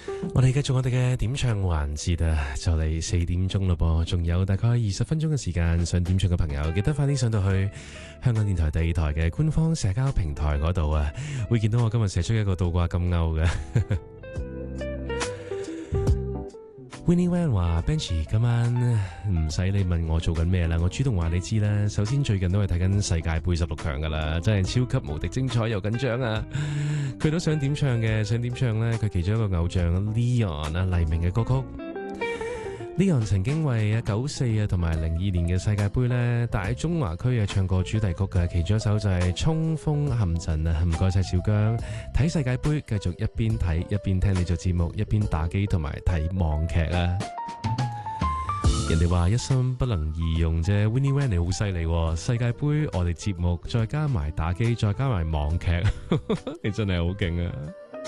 我哋繼續我哋嘅點唱環節啊，就嚟4點鐘咯噃，仲有大概20分鐘嘅時間，想點唱嘅朋友記得快啲上到去香港電台第2台嘅官方社交平台嗰度啊，會見到我今日寫出一個倒掛金鈎嘅。Winnie Wan 話 Benji 今晚唔使你問我做緊咩啦，我主動話你知啦。首先最近都係睇緊世界盃16強噶啦，真係超級無敵精彩又緊張啊！佢都想點唱嘅，想點唱呢？佢其中一個偶像 Leon 啊，黎明嘅歌曲。Leon 曾經為94啊同埋02年嘅世界盃呢，大中華區唱過主題曲嘅，其中一首就係衝鋒陷陣啊！唔該晒小姜，睇世界盃繼續一邊睇一邊聽你做節目，一邊打機同埋睇網劇啊！人哋話一心不能二用啫 ，Winnie Wan 你好犀利，世界盃我哋節目再加埋打機再加埋網劇，你真係好勁啊！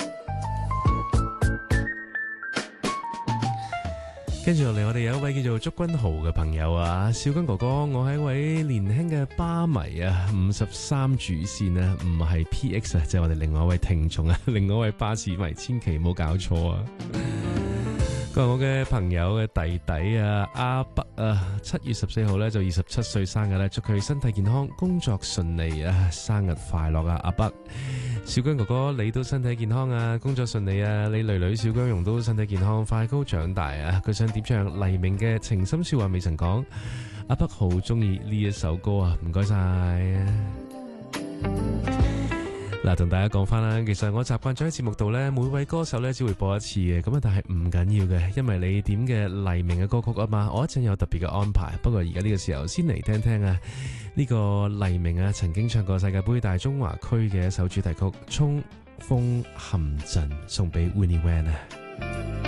跟住落嚟，我哋有一位叫做祝君豪嘅朋友啊，少君哥哥，我係一位年輕嘅巴迷啊，53主線啊，唔係 PX 啊，即係我哋另外一位聽眾啊，另外一位巴士迷，千祈唔好搞錯啊！佢係我嘅朋友嘅弟弟啊，阿北啊，7月14號咧就27歲生日啦，祝佢身體健康，工作順利啊，生日快樂啊，阿北！小姜哥哥，你都身體健康啊，工作順利啊，你女女小姜蓉都身體健康，快高長大啊！佢想點唱黎明嘅《情深說話未曾講》，阿北好中意呢一首歌啊，唔該晒。嗱，同大家講翻啦，其實我習慣咗喺節目度呢，每位歌手呢只會播一次嘅，咁啊，但係唔緊要嘅，因為你點嘅黎明嘅歌曲啊嘛，我一陣有特別嘅安排。不過而家呢個時候先嚟聽聽啊，呢個黎明啊曾經唱過世界盃大中華區嘅一首主題曲《衝鋒陷陣》，送俾 Winnie Wan 啊。